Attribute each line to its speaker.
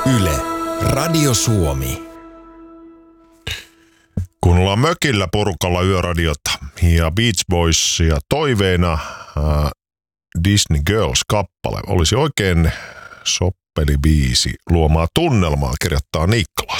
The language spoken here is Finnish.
Speaker 1: Yle, Radio Suomi.
Speaker 2: Kun ollaan mökillä porukalla yöradiota ja Beach Boysia toiveena Disney Girls-kappale olisi oikein soppeli biisi luomaa tunnelmaa, kirjoittaa Nikla.